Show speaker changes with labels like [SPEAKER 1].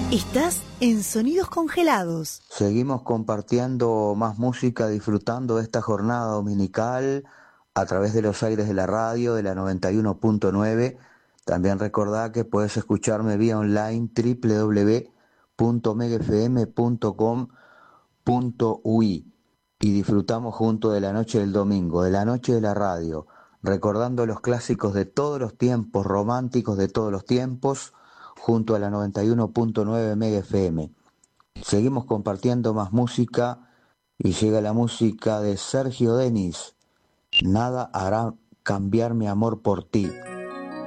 [SPEAKER 1] Estás en Sonidos Congelados.
[SPEAKER 2] Seguimos compartiendo más música, disfrutando de esta jornada dominical a través de los aires de la radio, de la 91.9. También recordá que puedes escucharme vía online www.megafm.com.uy y disfrutamos junto de la noche del domingo, de la noche de la radio, recordando los clásicos de todos los tiempos, románticos de todos los tiempos, junto a la 91.9 Mega FM. Seguimos compartiendo más música y llega la música de Sergio Denis. Nada hará cambiar mi amor por ti.